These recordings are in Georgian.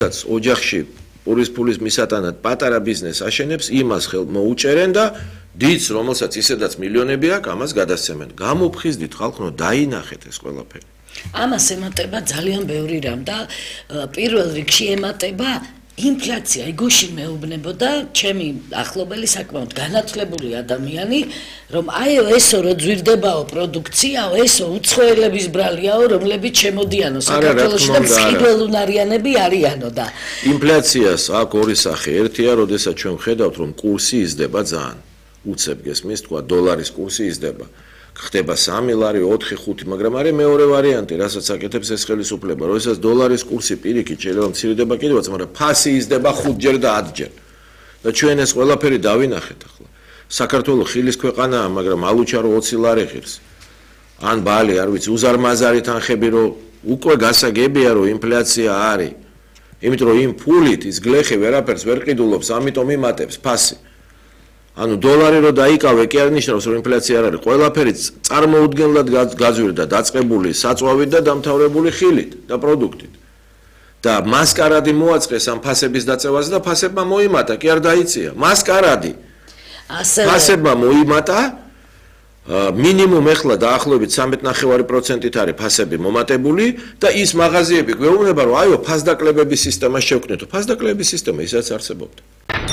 ოჯახში პურის ფულის მისატანად პატარა ბიზნესს აშენებს, იმას ხელ მოუჭერენ და დიდს, რომელსაც ისედაც მილიონები აქვს, ამას გადასცემენ. გამოფხიზდით ხალხო, დაინახეთ ეს ყველაფერი. ამას ემატება ძალიან ბევრი რამ და პირველ რიგში ემატება ინფლაცია. იგოში მეუბნებოდა ჩემი ახლობელი საკმაოდ განათლებული ადამიანი, რომ აი ესო რო ძვირდებაო პროდუქციაო, ესო უცხოელების ბრალიაო, რომლებიც შემოდიანო საქართველოში და მყიდველუნარიანები არიანო და ინფლაციას აქვს ორი სახე. ერთია, როდესაც ჩვენ ვხედავთ, რომ კურსი იზრდება ძალიან. უცებ გესმის, თქვა დოლარის კურსი იზრდება. ხდება 3 ლარი, 4, 5, მაგრამ არის მეორე ვარიანტი, რასაც აკეთებს ეს ხელისუფლება. როდესაც დოლარის კურსი პირიქით შეიძლება მცირდება კიდევაც, მაგრამ ფასი იზრდება 5ჯერ და 10ჯერ. და ჩვენ ეს ყველაფერი დავინახეთ ახლა. საქართველოს ხილის ქვეყანაა, მაგრამ ალუჩარო 20 ლარი ღირს. ან ბალი, არ ვიცი, უზარმაზარი თანხები რო უკვე გასაგებია რომ ინფლაცია არის. იმიტომ რომ იმ ფულით ის გლეხი ვერაფერს ვერ ყიდულობს, ამიტომ იმატებს ფასი. ანუ დოლარი რო დაიკავე, კი არ ნიშნავს რომ ინფლაცია არ არის. ყველაფერი წარმოუდგენლად გაძვირდა დაწყებული საწვავით და დამთავრებული ხილით და პროდუქტით. და მასკარადი მოაწყეს ამ ფასების დაწევას და ფასებმა მოიმატა, კი არ დაიწია. მასკარადი. ფასებმა მოიმატა, მინიმუმ ეხლა დაახლოებით 13.5%-ით არის ფასები მომატებული და ის მაღაზიები გვეუბნება რომ აიო ფასდაკლებების სისტემა შევქმნეთო. ფასდაკლებების სისტემა ისაც არსებობდა.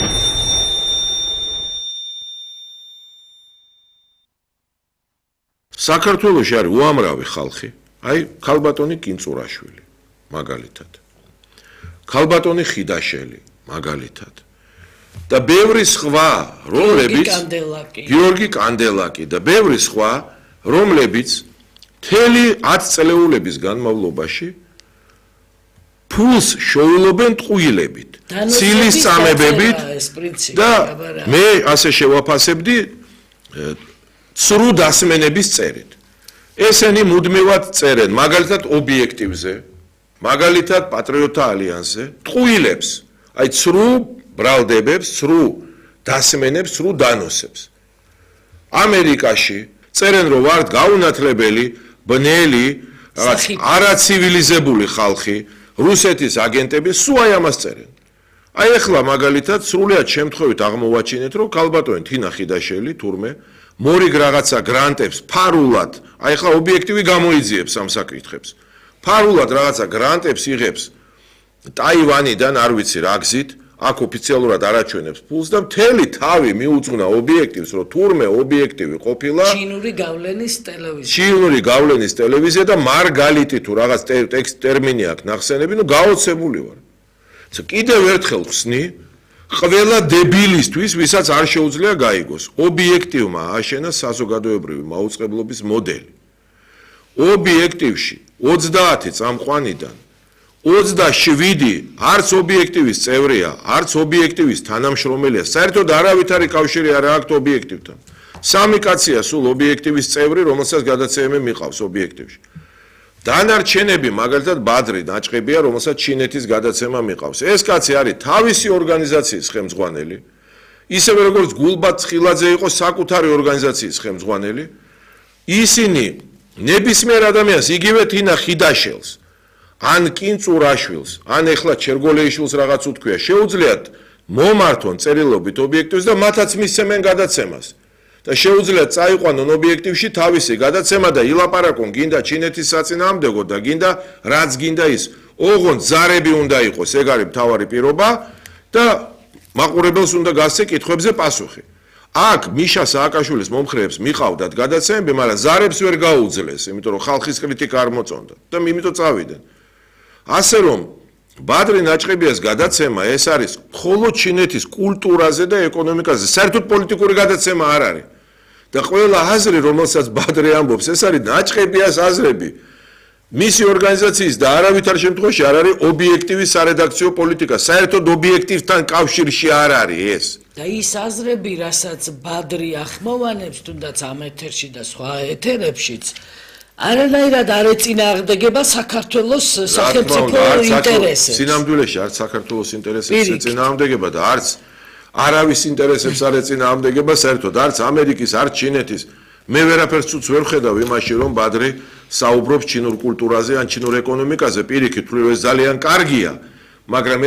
საქართველოში არის უამრავი ხალხი, აი ქალბატონი კინწურაშვილი, მაგალითად. ქალბატონი ხიდაშელი, მაგალითად. და ბევრი სხვა, რომლებიც გიორგი კანდელაკი და ბევრი სხვა, რომლებიც მთელი 10 წელეულების განმავლობაში ფულს შოულობენ ტყუილებით, ცილის წამებებით და მე ასე შევაფასებდი ცრუ დასმენების წერით. ესენი მუდმივად წერენ, მაგალითად ობიექტივზე, მაგალითად პატრიოტთა ალიანსზე, ტყუილებს, აი ცრუ ბრალდებებს, ცრუ დასმენებს, ცრუ დანოსებს. ამერიკაში წერენ რომ ვართ გაუნათლებელი, ბნელი, რაღაც არაცივილიზებული ხალხი, რუსეთის აგენტები, სულ აი ამას წერენ. აი ახლა მაგალითად სრულიად შემთხვევით აღმოვაჩინეთ რომ ქალბატონი თინა ხიდაშელი თურმე მორიგ რაღაცა გრანტებს ფარულად, აი ახლა ობიექტივი გამოიძიებს ამ საკითხებს. ფარულად რაღაცა გრანტებს იღებს ტაივანიდან, არ ვიცი რა გზით, აქ ოფიციალურად არაჩვენებს ფულს და მთელი თავი მიუძღვნა ობიექტივს, რომ თურმე ობიექტივი ყოფილა ჩინური გავლენის ტელევიზია. ჩინური გავლენის ტელევიზია და მარგალიტი თუ რაღაც ტერმინი აქვს ნახსენები, ნუ გაოცებული ვარ. კიდევ ერთხელ ხსნი ყველა დებილისთვის, ვისაც არ შეუძლია გაიგოს, ობიექტივმა აშენა საზოგადოებრივი მაუწყებლობის მოდელი. ობიექტივში 30 წამყვანიდან 27 არც ობიექტივის წევრია, არც ობიექტივის თანამშრომელია, საერთოდ არავით არის კავშირი არ აქვს ობიექტივთან. 3 კაცია სულ ობიექტივის წევრი, რომელსაც გადაცემები მიყავს ობიექტივში. დანარჩენები მაგალითად ბადრი ნაჭყებია, რომელსაც ჩინეთის გადაცემა მიყავს. ეს კაცი არის თავისი ორგანიზაციის ხელმძღვანელი, ისევე როგორც გულბად ცხილაძე იყო საკუთარი ორგანიზაციის ხელმძღვანელი. ისინი ნებისმიერ ადამიანს, იგივე თინა ხიდაშელს, ან კინწურაშვილს, ან ეხლა ჩერგოლეიშვილს რაღაც უთქვია, შეუძლიათ მომართონ წერილობით ობიექტივს და მათაც მისცემენ გადაცემას. და შეუძლიათ წაიყვანონ ობიექტივში თავისი გადაცემა და ილაპარაკონ გინდა ჩინეთის საწინააღმდეგო და გინდა რაც გინდა ის. ოღონდ ზარები უნდა იყოს, ეგ არის მთავარი პირობა და მაყურებელს უნდა გასცე კითხვებზე პასუხი. აქ მიშა სააკაშვილის მომხრეებს მიყავდათ გადაცემები, მაგრამ ზარებს ვერ გაუძლეს, იმიტომ რომ ხალხის კრიტიკა არ მოწონდა და იმიტომ წავიდნენ. ასე რომ ბადრი ნაჭყებიას გადაცემა ეს არის მხოლოდ ჩინეთის კულტურაზე და ეკონომიკაზე, საერთოდ პოლიტიკური გადაცემა არ არის. და ყველა აზრი, რომელსაც ბადრი ამბობს, ეს არის ნაჭყებიას აზრები. მისი ორგანიზაციის და არავითარ შემთხვევაში არ არის ობიექტივის სარედაქციო პოლიტიკა. საერთოდ ობიექტივთან კავშირში არ არის ეს. და ის აზრები, რასაც ბადრი ახმოვანებს, თუნდაც ამ ეთერში და სხვა ეთერებშიც, არანაირად არ ეწინააღმდეგება საქართველოს სახელმწიფო ინტერესებს. სინამდვილეში არც საქართველოს ინტერესებს ეწინააღმდეგება და არც არავის ინტერესებს არ ეწინააღმდეგება, საერთოდ არც ამერიკის, არც ჩინეთის. მე ვერაფერს უც ვერ ხედავ იმაში, რომ ბადრი საუბრობს ჩინურ კულტურაზე ან ჩინურ ეკონომიკაზე, პირიქით, ეს ძალიან კარგია, მაგრამ